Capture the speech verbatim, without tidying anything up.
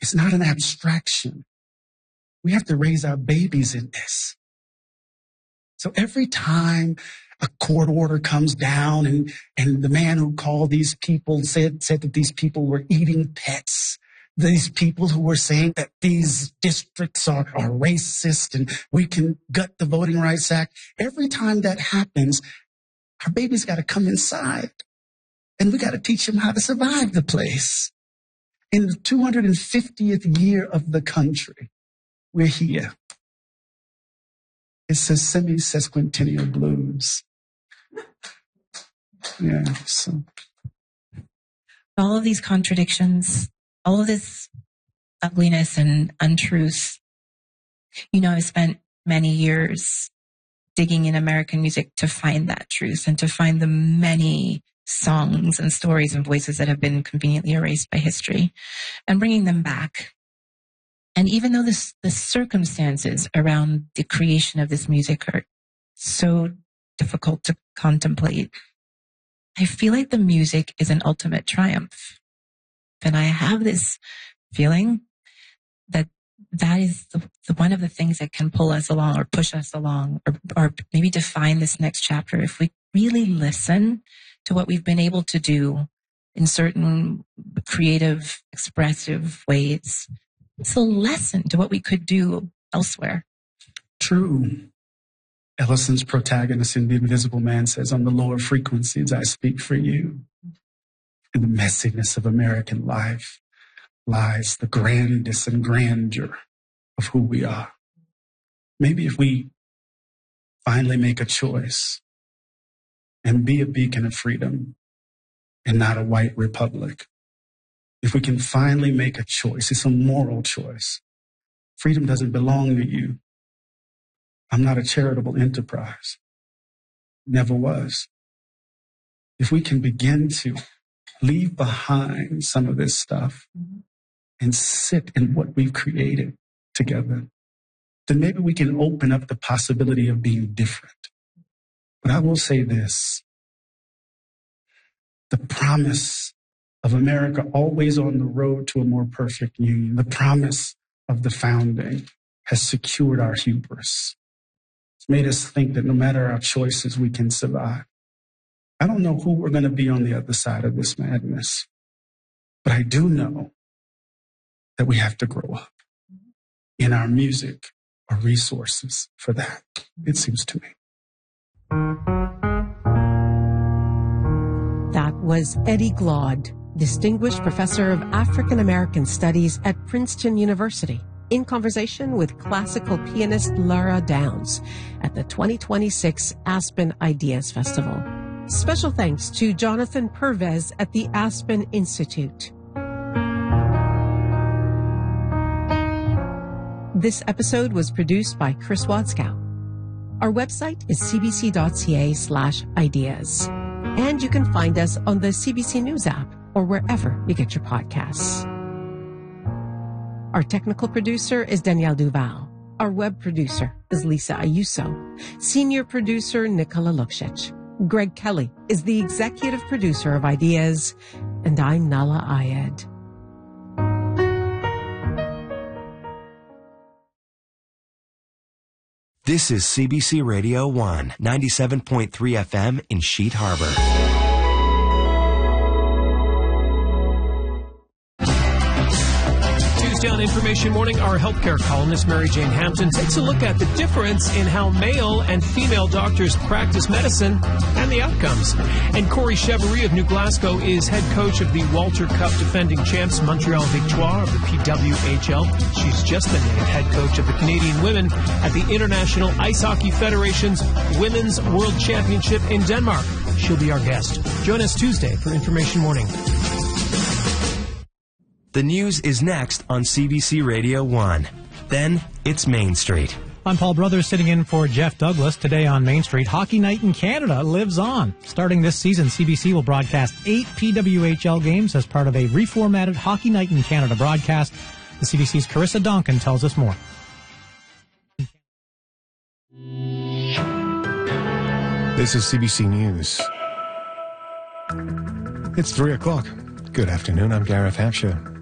It's not an abstraction. We have to raise our babies in this. So every time a court order comes down and, and the man who called these people said, said that these people were eating pets, these people who were saying that these districts are, are racist and we can gut the Voting Rights Act, every time that happens, our baby's got to come inside and we got to teach them how to survive the place. In the two hundred fiftieth year of the country, we're here. It's a semi-sesquicentennial blues. Yeah, so. All of these contradictions, all of this ugliness and untruth. You know, I've spent many years digging in American music to find that truth and to find the many songs and stories and voices that have been conveniently erased by history and bringing them back. And even though this, the circumstances around the creation of this music are so difficult to contemplate, I feel like the music is an ultimate triumph. And I have this feeling that that is the, the one of the things that can pull us along or push us along or, or maybe define this next chapter. If we really listen to what we've been able to do in certain creative, expressive ways, it's a lesson to what we could do elsewhere. True. Ellison's protagonist in The Invisible Man says, on the lower frequencies, I speak for you. In the messiness of American life lies the grandest and grandeur of who we are. Maybe if we finally make a choice and be a beacon of freedom and not a white republic, if we can finally make a choice, it's a moral choice. Freedom doesn't belong to you. I'm not a charitable enterprise. Never was. If we can begin to leave behind some of this stuff and sit in what we've created together, then maybe we can open up the possibility of being different. But I will say this, the promise of America always on the road to a more perfect union, the promise of the founding has secured our hubris. It's made us think that no matter our choices, we can survive. I don't know who we're going to be on the other side of this madness, but I do know that we have to grow up. In our music are resources for that, it seems to me. That was Eddie Glaude, Distinguished Professor of African American Studies at Princeton University, in conversation with classical pianist Laura Downs at the twenty twenty-six Aspen Ideas Festival. Special thanks to Jonathan Pervez at the Aspen Institute. This episode was produced by Chris Wadskow. Our website is cbc.ca slash ideas. And you can find us on the C B C News app or wherever you get your podcasts. Our technical producer is Danielle Duval. Our web producer is Lisa Ayuso. Senior producer Nicola Lukšić. Greg Kelly is the executive producer of Ideas. And I'm Nala Ayed. This is C B C Radio one, ninety-seven point three F M in Sheet Harbor. On Information Morning, our healthcare columnist Mary Jane Hampton takes a look at the difference in how male and female doctors practice medicine and the outcomes. And Corey Chevrier of New Glasgow is head coach of the Walter Cup defending champs Montreal Victoire of the P W H L. She's just been named head coach of the Canadian women at the International Ice Hockey Federation's Women's World Championship in Denmark. She'll be our guest. Join us Tuesday for Information Morning. The news is next on C B C Radio one. Then it's Main Street. I'm Paul Brothers sitting in for Jeff Douglas. Today on Main Street, Hockey Night in Canada lives on. Starting this season, C B C will broadcast eight P W H L games as part of a reformatted Hockey Night in Canada broadcast. The C B C's Carissa Donkin tells us more. This is C B C News. It's three o'clock. Good afternoon. I'm Gareth Hampshire.